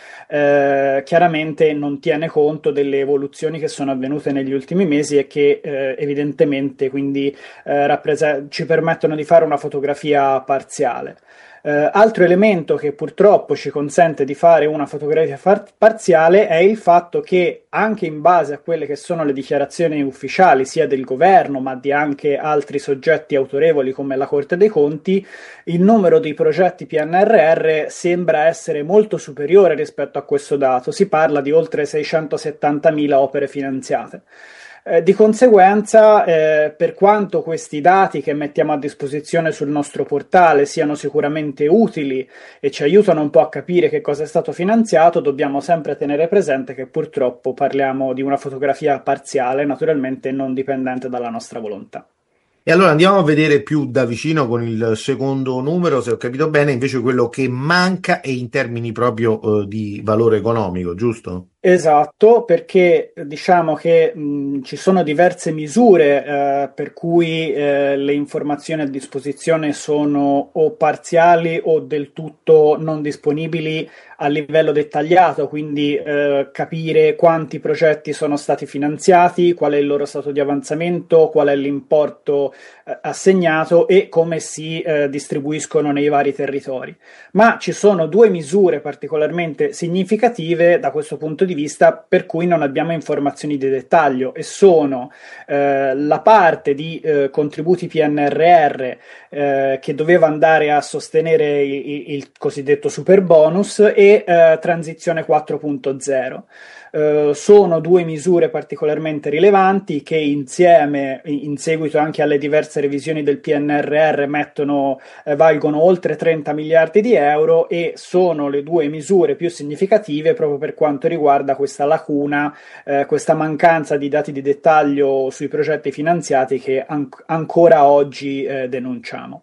eh, chiaramente non tiene conto delle evoluzioni che sono avvenute negli ultimi mesi e che eh, evidentemente quindi eh, rapprese- ci permettono di fare una fotografia parziale. Uh, altro elemento che purtroppo ci consente di fare una fotografia far- parziale è il fatto che, anche in base a quelle che sono le dichiarazioni ufficiali sia del governo ma di anche altri soggetti autorevoli come la Corte dei Conti, il numero di progetti P N R R sembra essere molto superiore rispetto a questo dato. Si parla di oltre seicentosettantamila opere finanziate. Eh, di conseguenza, eh, per quanto questi dati che mettiamo a disposizione sul nostro portale siano sicuramente utili e ci aiutano un po' a capire che cosa è stato finanziato, dobbiamo sempre tenere presente che purtroppo parliamo di una fotografia parziale, naturalmente non dipendente dalla nostra volontà. E allora andiamo a vedere più da vicino con il secondo numero, se ho capito bene, invece quello che manca è in termini proprio eh, di valore economico, giusto? Esatto, perché diciamo che mh, ci sono diverse misure eh, per cui eh, le informazioni a disposizione sono o parziali o del tutto non disponibili a livello dettagliato, quindi eh, capire quanti progetti sono stati finanziati, qual è il loro stato di avanzamento, qual è l'importo eh, assegnato e come si eh, distribuiscono nei vari territori. Ma ci sono due misure particolarmente significative da questo punto di vista per cui non abbiamo informazioni di dettaglio, e sono eh, la parte di eh, contributi P N R R eh, che doveva andare a sostenere il, il cosiddetto super bonus e eh, transizione quattro punto zero. Uh, sono due misure particolarmente rilevanti che insieme, in seguito anche alle diverse revisioni del P N R R, mettono, eh, valgono oltre trenta miliardi di euro e sono le due misure più significative proprio per quanto riguarda questa lacuna, eh, questa mancanza di dati di dettaglio sui progetti finanziati che an- ancora oggi eh, denunciamo.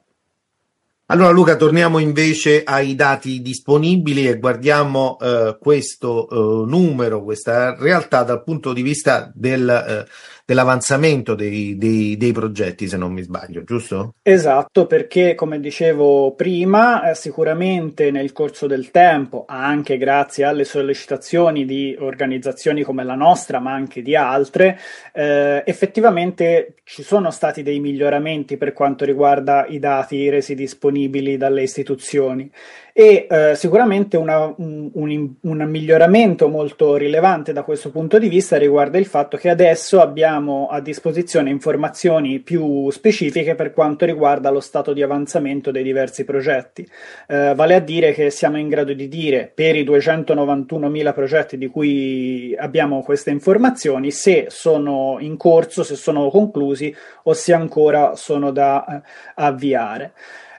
Allora Luca, torniamo invece ai dati disponibili e guardiamo eh, questo eh, numero, questa realtà dal punto di vista del, eh, dell'avanzamento dei, dei, dei progetti, se non mi sbaglio, giusto? Esatto, perché come dicevo prima, eh, sicuramente nel corso del tempo, anche grazie alle sollecitazioni di organizzazioni come la nostra, ma anche di altre, eh, effettivamente ci sono stati dei miglioramenti per quanto riguarda i dati resi disponibili dalle istituzioni. E eh, sicuramente una, un, un, un miglioramento molto rilevante da questo punto di vista riguarda il fatto che adesso abbiamo a disposizione informazioni più specifiche per quanto riguarda lo stato di avanzamento dei diversi progetti. Eh, vale a dire che siamo in grado di dire per i duecentonovantunomila progetti di cui abbiamo queste informazioni se sono in corso, se sono conclusi o se ancora sono da eh, avviare.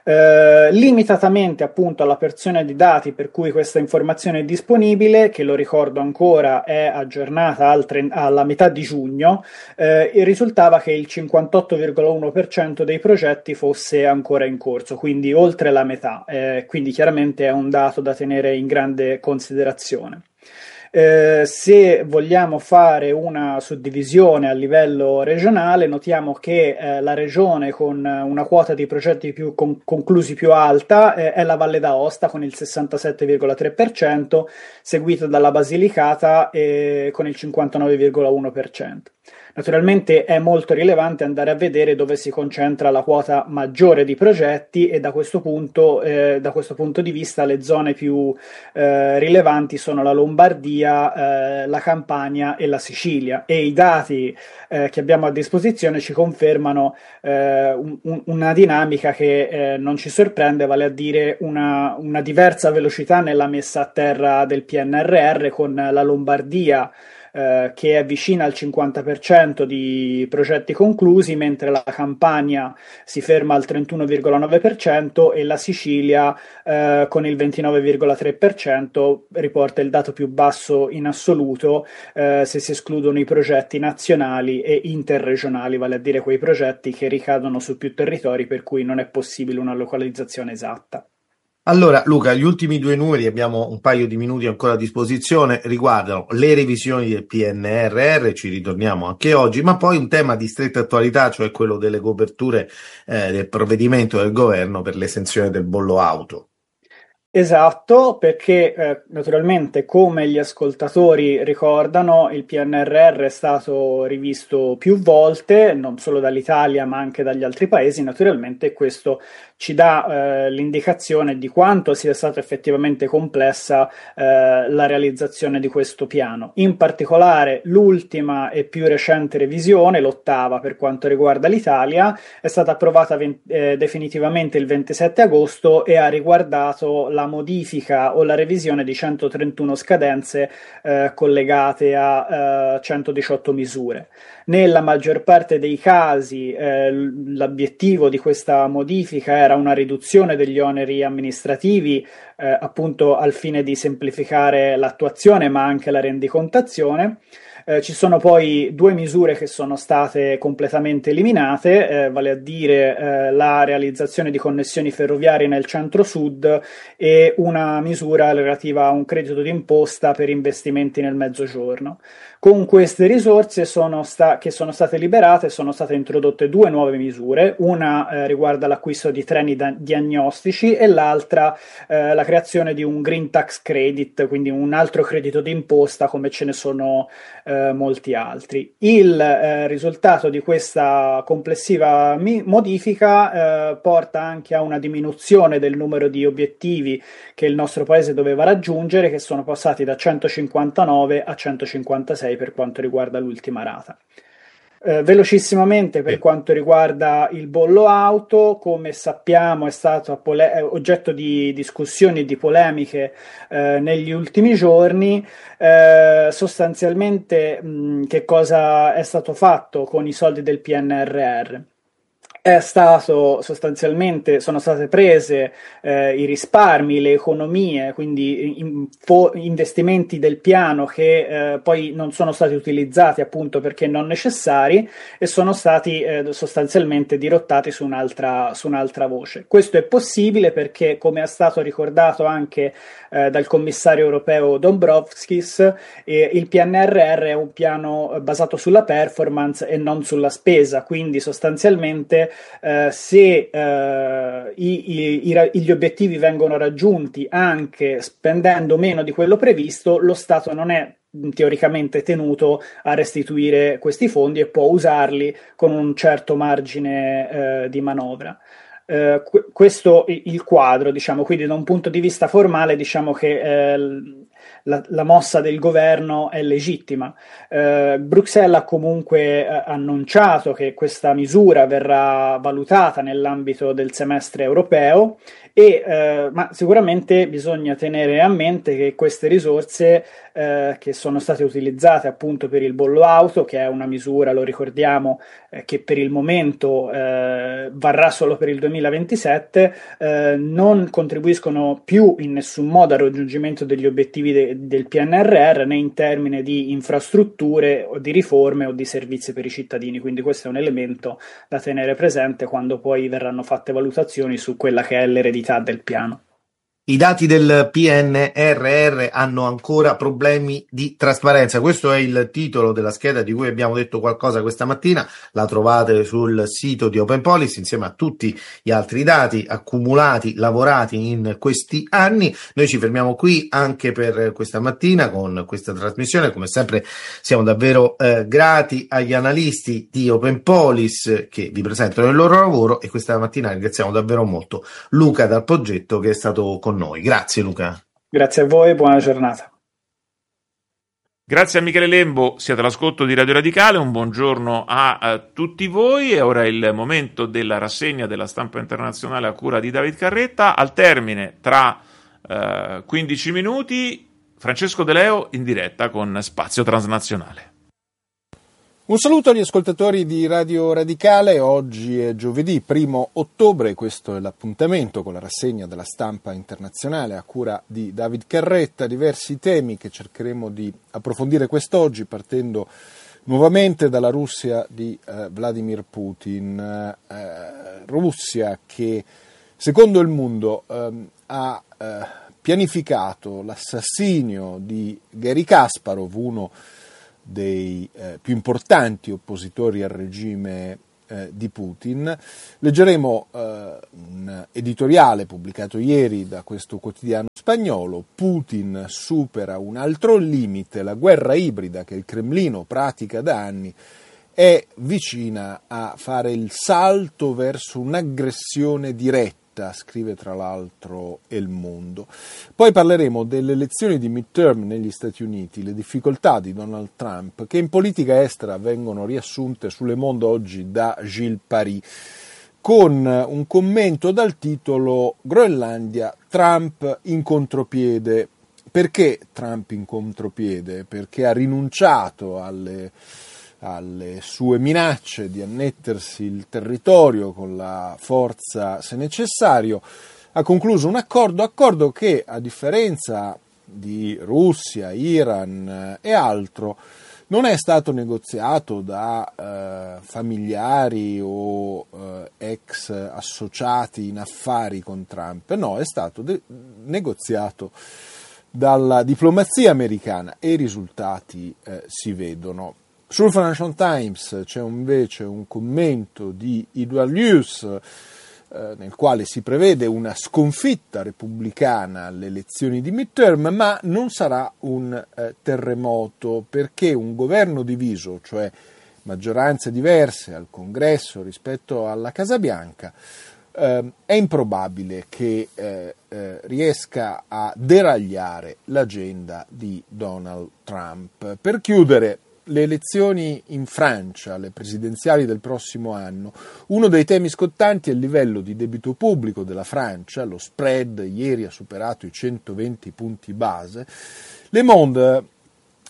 Uh, limitatamente appunto alla porzione di dati per cui questa informazione è disponibile, che lo ricordo ancora è aggiornata al tre, alla metà di giugno, uh, risultava che il cinquantotto virgola uno per cento dei progetti fosse ancora in corso, quindi oltre la metà, uh, quindi chiaramente è un dato da tenere in grande considerazione. Eh, se vogliamo fare una suddivisione a livello regionale, notiamo che eh, la regione con una quota di progetti più con- conclusi più alta eh, è la Valle d'Aosta con il sessantasette virgola tre per cento, seguita dalla Basilicata eh, con il cinquantanove virgola uno per cento. Naturalmente è molto rilevante andare a vedere dove si concentra la quota maggiore di progetti e da questo punto, eh, da questo punto di vista le zone più eh, rilevanti sono la Lombardia, eh, la Campania e la Sicilia, e i dati eh, che abbiamo a disposizione ci confermano eh, un, una dinamica che eh, non ci sorprende, vale a dire una, una diversa velocità nella messa a terra del P N R R, con la Lombardia Eh, che è vicina al cinquanta per cento di progetti conclusi, mentre la Campania si ferma al trentuno virgola nove per cento e la Sicilia eh, con il ventinove virgola tre per cento riporta il dato più basso in assoluto eh, se si escludono i progetti nazionali e interregionali, vale a dire quei progetti che ricadono su più territori per cui non è possibile una localizzazione esatta. Allora, Luca, gli ultimi due numeri, abbiamo un paio di minuti ancora a disposizione, riguardano le revisioni del P N R R, ci ritorniamo anche oggi, ma poi un tema di stretta attualità, cioè quello delle coperture eh, del provvedimento del governo per l'esenzione del bollo auto. Esatto, perché eh, naturalmente, come gli ascoltatori ricordano, il P N R R è stato rivisto più volte, non solo dall'Italia ma anche dagli altri paesi, naturalmente, e questo ci dà eh, l'indicazione di quanto sia stata effettivamente complessa eh, la realizzazione di questo piano. In particolare l'ultima e più recente revisione, l'ottava per quanto riguarda l'Italia, è stata approvata vent- eh, definitivamente il ventisette agosto e ha riguardato la modifica o la revisione di centotrentuno scadenze eh, collegate a eh, centodiciotto misure. Nella maggior parte dei casi eh, l'obiettivo di questa modifica era una riduzione degli oneri amministrativi, eh, appunto al fine di semplificare l'attuazione ma anche la rendicontazione. Eh, ci sono poi due misure che sono state completamente eliminate, eh, vale a dire eh, la realizzazione di connessioni ferroviarie nel centro-sud e una misura relativa a un credito d'imposta per investimenti nel Mezzogiorno. Con queste risorse sono sta- che sono state liberate sono state introdotte due nuove misure, una eh, riguarda l'acquisto di treni da- diagnostici e l'altra eh, la creazione di un Green Tax Credit, quindi un altro credito d'imposta come ce ne sono eh, molti altri. Il eh, risultato di questa complessiva mi- modifica eh, porta anche a una diminuzione del numero di obiettivi che il nostro paese doveva raggiungere, che sono passati da centocinquantanove a centocinquantasei per quanto riguarda l'ultima rata. Eh, velocissimamente per quanto riguarda il bollo auto, come sappiamo è stato pole- oggetto di discussioni e di polemiche eh, negli ultimi giorni. Eh, sostanzialmente mh, che cosa è stato fatto con i soldi del P N R R? è stato sostanzialmente, sono state prese eh, i risparmi, le economie, quindi in, fo, investimenti del piano che eh, poi non sono stati utilizzati appunto perché non necessari e sono stati eh, sostanzialmente dirottati su un'altra, su un'altra voce. Questo è possibile perché, come è stato ricordato anche eh, dal commissario europeo Dombrovskis, eh, il P N R R è un piano basato sulla performance e non sulla spesa, quindi sostanzialmente Uh, se uh, i, i, i, gli obiettivi vengono raggiunti anche spendendo meno di quello previsto, lo Stato non è teoricamente tenuto a restituire questi fondi e può usarli con un certo margine uh, di manovra. Uh, qu- questo è il quadro, diciamo, quindi da un punto di vista formale diciamo che uh, La, la mossa del governo è legittima. Eh, Bruxelles ha comunque eh, annunciato che questa misura verrà valutata nell'ambito del semestre europeo, e, eh, ma sicuramente bisogna tenere a mente che queste risorse eh, che sono state utilizzate appunto per il bollo auto, che è una misura, lo ricordiamo, eh, che per il momento eh, varrà solo per il duemilaventisette, eh, non contribuiscono più in nessun modo al raggiungimento degli obiettivi de- del P N R R, né in termini di infrastrutture o di riforme o di servizi per i cittadini, quindi questo è un elemento da tenere presente quando poi verranno fatte valutazioni su quella che è l'eredità del piano. I dati del P N R R hanno ancora problemi di trasparenza. Questo è il titolo della scheda di cui abbiamo detto qualcosa questa mattina. La trovate sul sito di Open Policy insieme a tutti gli altri dati accumulati, lavorati in questi anni. Noi ci fermiamo qui anche per questa mattina con questa trasmissione. Come sempre siamo davvero eh, grati agli analisti di Open Policy che vi presentano il loro lavoro, e questa mattina ringraziamo davvero molto Luca Dal Poggetto che è stato con noi. Grazie Luca. Grazie a voi, buona giornata. Grazie a Michele Lembo, siete all'ascolto di Radio Radicale, un buongiorno a, a tutti voi. E ora è il momento della rassegna della stampa internazionale a cura di David Carretta. Al termine, tra eh, quindici minuti, Francesco De Leo in diretta con Spazio Transnazionale. Un saluto agli ascoltatori di Radio Radicale. Oggi è giovedì primo ottobre, questo è l'appuntamento con la rassegna della stampa internazionale a cura di David Carretta. Diversi temi che cercheremo di approfondire quest'oggi, partendo nuovamente dalla Russia di eh, Vladimir Putin. Eh, Russia che, secondo il mondo, eh, ha eh, pianificato l'assassinio di Garry Kasparov, uno dei eh, più importanti oppositori al regime eh, di Putin. Leggeremo eh, un editoriale pubblicato ieri da questo quotidiano spagnolo. Putin supera un altro limite, la guerra ibrida che il Cremlino pratica da anni è vicina a fare il salto verso un'aggressione diretta, scrive tra l'altro El Mundo. Poi parleremo delle elezioni di midterm negli Stati Uniti, le difficoltà di Donald Trump, che in politica estera vengono riassunte su Le Monde oggi da Gilles Paris, con un commento dal titolo Groenlandia, Trump in contropiede. Perché Trump in contropiede? Perché ha rinunciato alle alle sue minacce di annettersi il territorio con la forza se necessario, ha concluso un accordo, accordo che, a differenza di Russia, Iran e altro, non è stato negoziato da eh, familiari o eh, ex associati in affari con Trump, no, è stato de- negoziato dalla diplomazia americana e i risultati eh, si vedono. Sul Financial Times c'è invece un commento di Edward Hughes eh, nel quale si prevede una sconfitta repubblicana alle elezioni di midterm, ma non sarà un eh, terremoto, perché un governo diviso, cioè maggioranze diverse al Congresso rispetto alla Casa Bianca, eh, è improbabile che eh, eh, riesca a deragliare l'agenda di Donald Trump. Per chiudere, le elezioni in Francia, le presidenziali del prossimo anno, uno dei temi scottanti è il livello di debito pubblico della Francia, lo spread ieri ha superato i centoventi punti base. Le Monde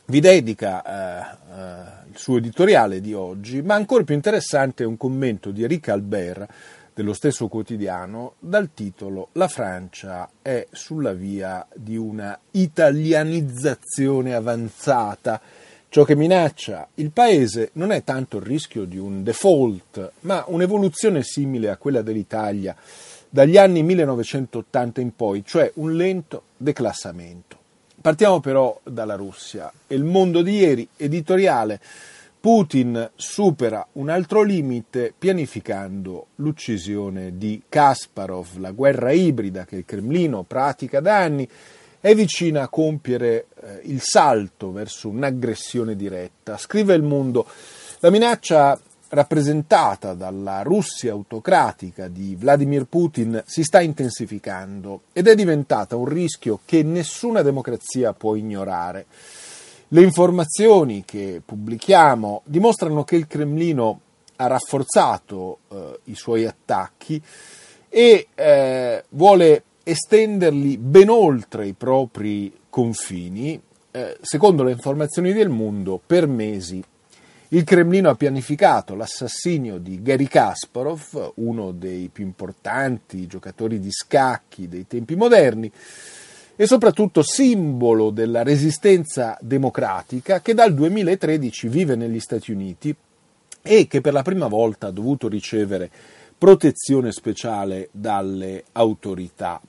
vi dedica eh, eh, il suo editoriale di oggi, ma ancora più interessante è un commento di Eric Albert dello stesso quotidiano dal titolo «La Francia è sulla via di una italianizzazione avanzata». Ciò che minaccia il paese non è tanto il rischio di un default, ma un'evoluzione simile a quella dell'Italia dagli anni millenovecentottanta in poi, cioè un lento declassamento. Partiamo però dalla Russia. E il Mondo di ieri, editoriale: Putin supera un altro limite pianificando l'uccisione di Kasparov. La guerra ibrida che il Cremlino pratica da anni è vicina a compiere eh, il salto verso un'aggressione diretta. Scrive Il Mondo: la minaccia rappresentata dalla Russia autocratica di Vladimir Putin si sta intensificando ed è diventata un rischio che nessuna democrazia può ignorare. Le informazioni che pubblichiamo dimostrano che il Cremlino ha rafforzato eh, i suoi attacchi e eh, vuole estenderli ben oltre i propri confini. Eh, secondo le informazioni del Mondo, per mesi il Cremlino ha pianificato l'assassinio di Garry Kasparov, uno dei più importanti giocatori di scacchi dei tempi moderni, e soprattutto simbolo della resistenza democratica che dal duemilatredici vive negli Stati Uniti e che per la prima volta ha dovuto ricevere protezione speciale dalle autorità.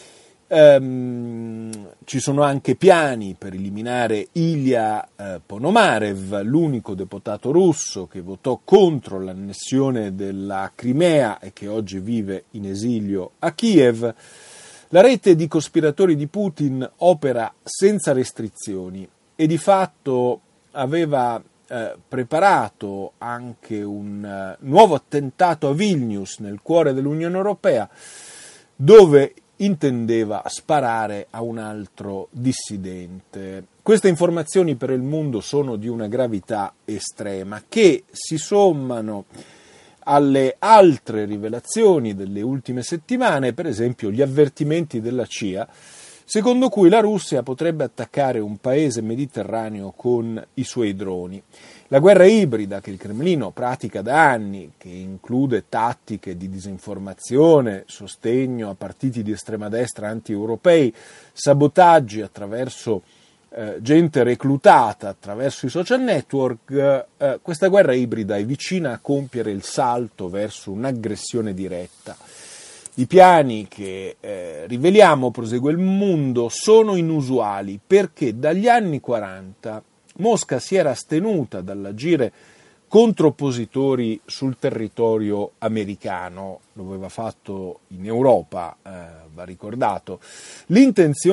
Um, ci sono anche piani per eliminare Ilya eh, Ponomarev, l'unico deputato russo che votò contro l'annessione della Crimea e che oggi vive in esilio a Kiev. La rete di cospiratori di Putin opera senza restrizioni e di fatto aveva eh, preparato anche un uh, nuovo attentato a Vilnius, nel cuore dell'Unione Europea, dove intendeva sparare a un altro dissidente. Queste informazioni per il mondo sono di una gravità estrema, che si sommano alle altre rivelazioni delle ultime settimane, per esempio gli avvertimenti della C I A, secondo cui la Russia potrebbe attaccare un paese mediterraneo con i suoi droni. La guerra ibrida che il Cremlino pratica da anni, che include tattiche di disinformazione, sostegno a partiti di estrema destra anti-europei, sabotaggi attraverso eh, gente reclutata attraverso i social network, eh, questa guerra ibrida è vicina a compiere il salto verso un'aggressione diretta. I piani che eh, riveliamo, prosegue Il Mondo, sono inusuali perché dagli anni quaranta Mosca si era astenuta dall'agire contro oppositori sul territorio americano, lo aveva fatto in Europa, eh, va ricordato. L'intenzione